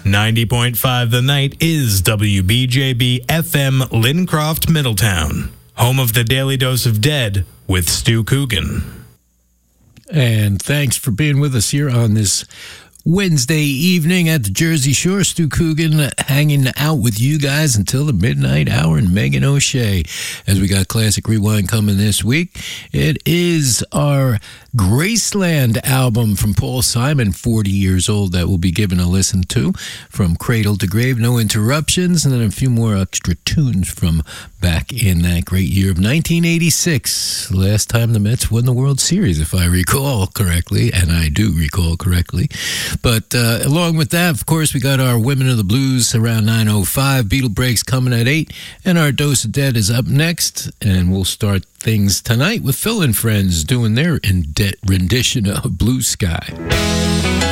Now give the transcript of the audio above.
90.5 The Night is WBJB FM Lincroft, Middletown, home of the Daily Dose of Dead with Stu Coogan. And thanks for being with us here on this Wednesday evening at the Jersey Shore. Stu Coogan hanging out with you guys until the midnight hour, and Megan O'Shea as we got Classic Rewind coming this week. It is our Graceland album from Paul Simon, 40 years old, that we'll be giving a listen to from cradle to grave, no interruptions, and then a few more extra tunes from back in that great year of 1986, last time the Mets won the World Series, if I recall correctly, and I do recall correctly. But along with that, of course, we got our Women of the Blues around 9:05, Beatle Breaks coming at 8, and our Dose of Dead is up next, and we'll start things tonight with Phil and Friends doing their rendition of Blue Sky.